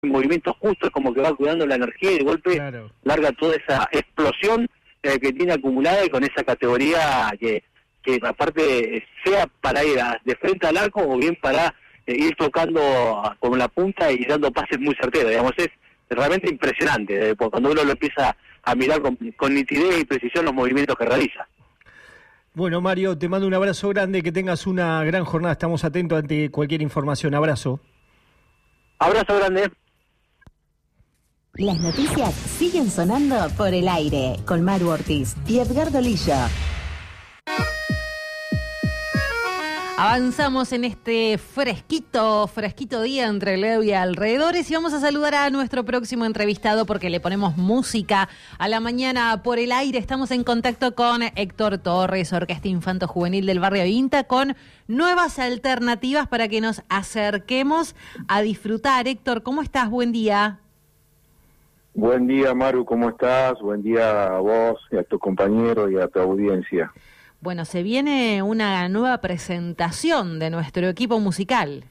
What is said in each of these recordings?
movimiento justo, es como que va cuidando la energía y de golpe Claro. larga toda esa explosión que tiene acumulada y con esa categoría que aparte sea para ir de frente al arco o bien para ir tocando con la punta y dando pases muy certeros, digamos, es realmente impresionante cuando uno lo empieza a mirar con nitidez y precisión los movimientos que realiza. Bueno, Mario, te mando un abrazo grande, que tengas una gran jornada, estamos atentos ante cualquier información. Abrazo. Abrazo grande. Las noticias siguen sonando por el aire con Maru Ortiz y Edgardo Lillo. Avanzamos en este fresquito día entre Leo y alrededores y vamos a saludar a nuestro próximo entrevistado porque le ponemos música a la mañana por el aire. Estamos en contacto con Héctor Torres, Orquesta Infanto Juvenil del Barrio INTA, con nuevas alternativas para que nos acerquemos a disfrutar. Héctor, ¿cómo estás? Buen día. Buen día, Maru, ¿cómo estás? Buen día a vos y a tu compañero y a tu audiencia. Bueno, se viene una nueva presentación de nuestro equipo musical.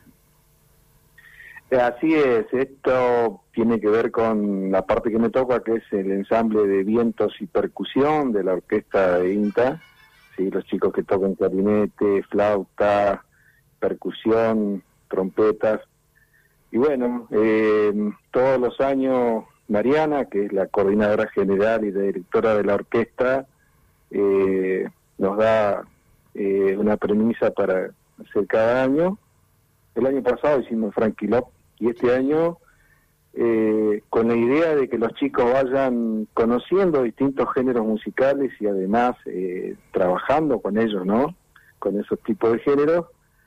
Así es, esto tiene que ver con la parte que me toca, que es el ensamble de vientos y percusión de la orquesta de INTA, ¿sí? Los chicos que tocan clarinete, flauta, percusión, trompetas. Y bueno, todos los años Mariana, que es la coordinadora general y la directora de la orquesta, nos da una premisa para hacer cada año. El año pasado hicimos Frankie Lop y este año con la idea de que los chicos vayan conociendo distintos géneros musicales y además trabajando con ellos, ¿no? Con esos tipos de géneros.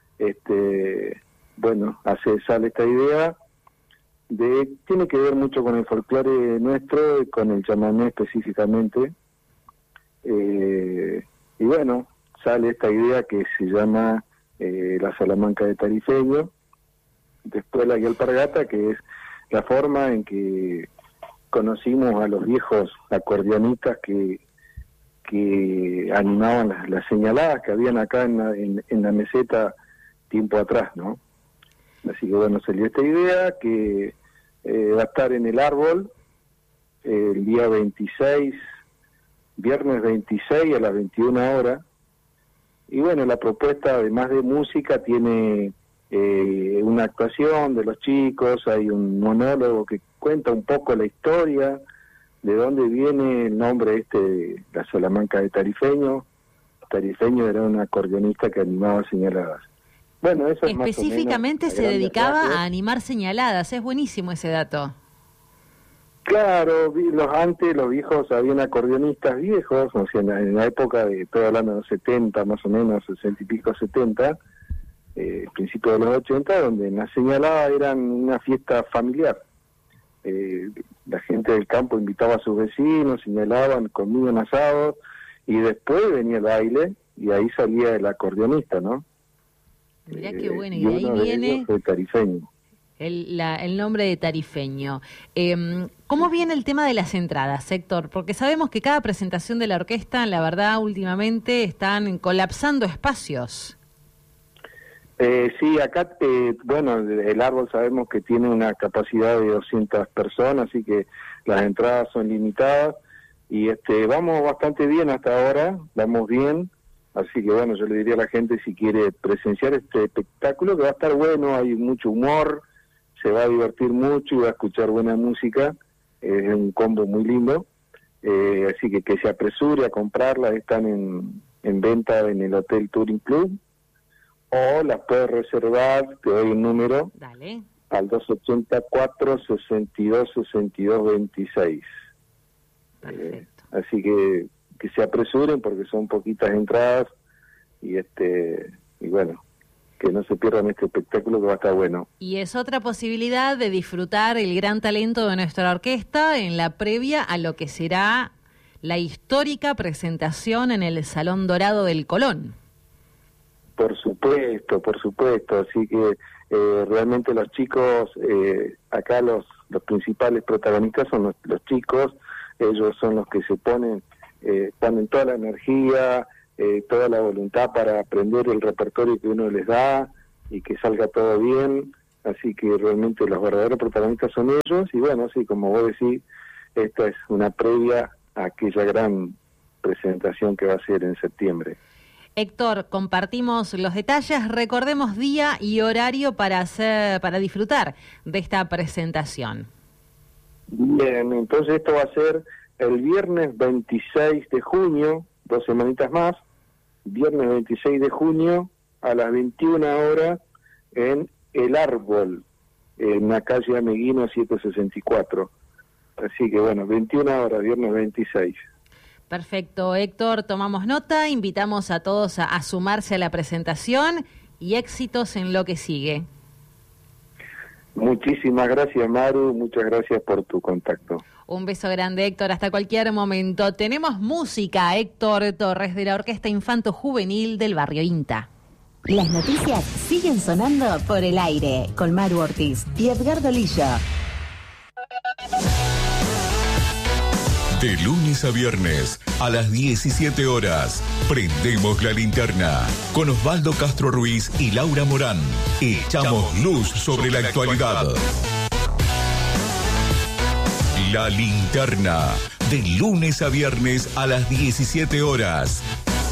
Bueno, sale esta idea tiene que ver mucho con el folclore nuestro, con el chamamé específicamente. Y bueno, sale esta idea que se llama la Salamanca de Tarifeño, después la Alpargata, que es la forma en que conocimos a los viejos acordeonistas que animaban las señaladas que habían acá en la meseta tiempo atrás, ¿no? Así que bueno, salió esta idea que va a estar en el árbol el día 26, viernes 26 a las 21 horas. Y bueno, la propuesta, además de música, tiene una actuación de los chicos, hay un monólogo que cuenta un poco la historia, de dónde viene el nombre de la Salamanca de Tarifeño. Tarifeño era un acordeonista que animaba señaladas. Bueno, eso es específicamente más o menos se dedicaba a animar señaladas, es buenísimo ese dato. Claro, los viejos, habían acordeonistas viejos, o sea, en la época estoy hablando de los 70, más o menos, 60 y pico, 70, principios de los 80, donde la señalada eran una fiesta familiar. La gente del campo invitaba a sus vecinos, señalaban, comían asados, y después venía el baile, y ahí salía el acordeonista, ¿no? Mirá qué bueno, y de ahí viene el Tarifeño. El nombre de Tarifeño. ¿Cómo viene el tema de las entradas, Héctor? Porque sabemos que cada presentación de la orquesta, la verdad, últimamente están colapsando espacios. Sí, acá, bueno, el árbol sabemos que tiene una capacidad de 200 personas, así que las entradas son limitadas, y vamos bastante bien hasta ahora, vamos bien. Así que bueno, yo le diría a la gente si quiere presenciar este espectáculo, que va a estar bueno, hay mucho humor, se va a divertir mucho y va a escuchar buena música, es un combo muy lindo, así que se apresure a comprarla, están en venta en el Hotel Touring Club, o las puede reservar, te doy un número, Dale. Al 284-62-62-26. Así que se apresuren porque son poquitas entradas y bueno, que no se pierdan este espectáculo que va a estar bueno. Y es otra posibilidad de disfrutar el gran talento de nuestra orquesta en la previa a lo que será la histórica presentación en el Salón Dorado del Colón. Por supuesto, así que realmente los chicos, acá los principales protagonistas son los chicos, ellos son los que se ponen toda la energía, toda la voluntad para aprender el repertorio que uno les da y que salga todo bien. así que realmente los verdaderos protagonistas son ellos, y bueno, sí, como vos decís, esta es una previa a aquella gran presentación que va a ser en septiembre. Héctor, compartimos los detalles, recordemos día y horario para disfrutar de esta presentación. Bien, entonces esto va a ser el viernes 26 de junio, 2 semanitas más, viernes 26 de junio a las 21 horas en El Árbol, en la calle Ameguino 764. Así que bueno, 21 horas, viernes 26. Perfecto, Héctor, tomamos nota, invitamos a todos a sumarse a la presentación y éxitos en lo que sigue. Muchísimas gracias, Maru, muchas gracias por tu contacto. Un beso grande, Héctor, hasta cualquier momento. Tenemos música, Héctor Torres, de la Orquesta Infanto Juvenil del Barrio INTA. Las noticias siguen sonando por el aire, con Maru Ortiz y Edgardo Lillo. De lunes a viernes, a las 17 horas, prendemos la linterna con Osvaldo Castro Ruiz y Laura Morán. Echamos luz sobre la actualidad. La linterna, de lunes a viernes a las 17 horas.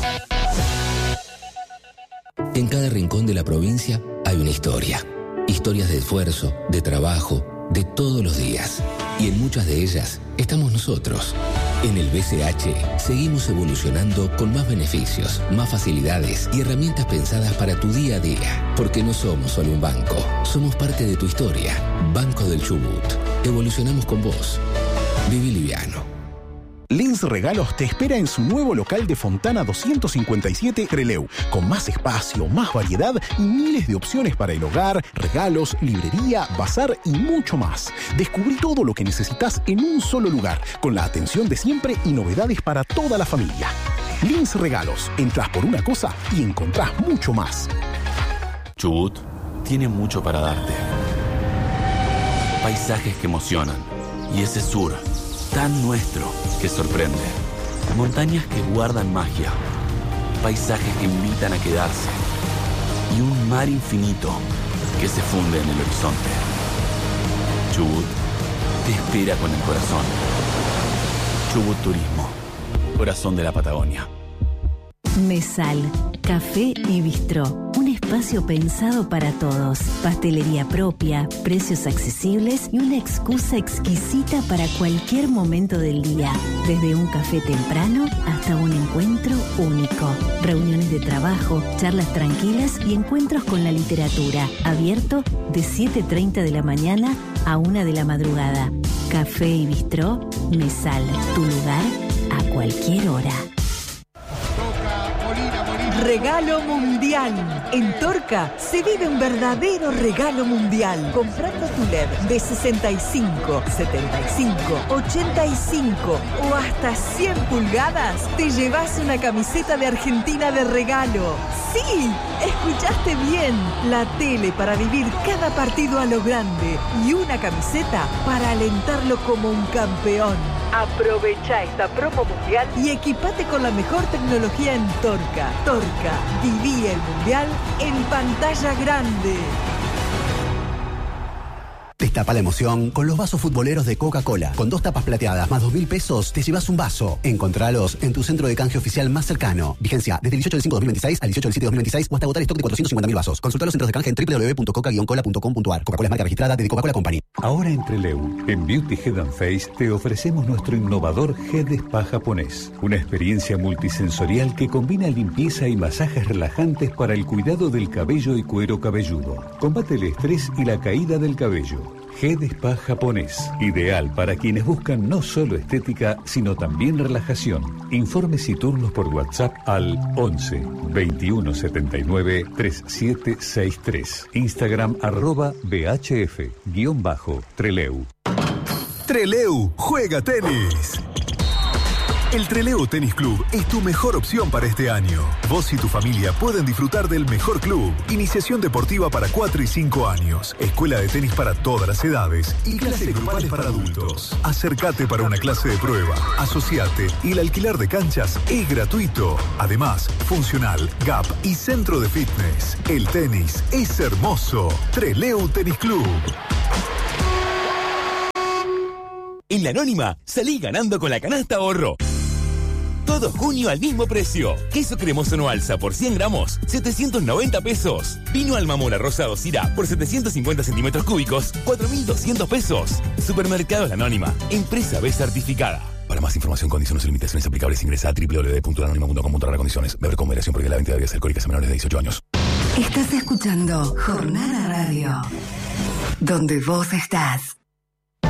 En cada rincón de la provincia hay una historia. Historias de esfuerzo, de trabajo, de todos los días. Y en muchas de ellas estamos nosotros. En el BCH seguimos evolucionando con más beneficios, más facilidades y herramientas pensadas para tu día a día. Porque no somos solo un banco, somos parte de tu historia. Banco del Chubut. Evolucionamos con vos. Viví liviano. Lins Regalos te espera en su nuevo local de Fontana 257 Trelew, con más espacio, más variedad y miles de opciones para el hogar, regalos, librería, bazar y mucho más. Descubrí todo lo que necesitas en un solo lugar, con la atención de siempre y novedades para toda la familia. Lins Regalos, entras por una cosa y encontrás mucho más. Chubut tiene mucho para darte. Paisajes que emocionan y ese sur tan nuestro que sorprende. Montañas que guardan magia. Paisajes que invitan a quedarse. Y un mar infinito que se funde en el horizonte. Chubut te espera con el corazón. Chubut Turismo. Corazón de la Patagonia. Mesal, café y bistró. Un espacio pensado para todos. Pastelería propia, precios accesibles y una excusa exquisita para cualquier momento del día. Desde un café temprano hasta un encuentro único. Reuniones de trabajo, charlas tranquilas y encuentros con la literatura. Abierto de 7:30 de la mañana a 1 de la madrugada. Café y bistró, Mesal. Tu lugar a cualquier hora. Regalo mundial. En Torca se vive un verdadero regalo mundial. Comprando tu LED de 65, 75, 85 o hasta 100 pulgadas, te llevas una camiseta de Argentina de regalo. ¡Sí! Escuchaste bien. La tele para vivir cada partido a lo grande y una camiseta para alentarlo como un campeón. Aprovecha esta promo mundial y equipate con la mejor tecnología en Torca. Torca, viví el mundial en pantalla grande. Destapa la emoción con los vasos futboleros de Coca-Cola. Con 2 tapas plateadas más 2.000 pesos, te llevas un vaso. Encontralos en tu centro de canje oficial más cercano. Vigencia desde el 18 del 5 de 2026 al 18 del 7 de 2026 o hasta agotar stock de 450.000 vasos. Consulta los centros de canje en www.coca-cola.com.ar. Coca-Cola es marca registrada de Coca-Cola Company. Ahora en Trelew, en Beauty Head and Face, te ofrecemos nuestro innovador Head Spa japonés. Una experiencia multisensorial que combina limpieza y masajes relajantes para el cuidado del cabello y cuero cabelludo. Combate el estrés y la caída del cabello. Head Spa japonés, ideal para quienes buscan no solo estética, sino también relajación. Informes y turnos por WhatsApp al 11 21 79 3763. Instagram @BHF_Trelew. Trelew juega tenis. El Trelew Tenis Club es tu mejor opción para este año. Vos y tu familia pueden disfrutar del mejor club. Iniciación deportiva para 4 y 5 años. Escuela de tenis para todas las edades. Y clases grupales para adultos. Acércate para una clase de prueba. Asociate y el alquiler de canchas es gratuito. Además, funcional, gap y centro de fitness. El tenis es hermoso. Trelew Tenis Club. En La Anónima, salí ganando con la canasta ahorro. Todo junio al mismo precio. Queso cremoso no alza por 100 gramos, 790 pesos. Vino Almamora rosado Syrah por 750 centímetros cúbicos, 4.200 pesos. Supermercados La Anónima, empresa B certificada. Para más información, condiciones y limitaciones aplicables, ingresa a www.lanonima.com/condiciones. Beber con moderación porque la venta de bebidas alcohólicas a menores de 18 años. Estás escuchando Jornada Radio, donde vos estás.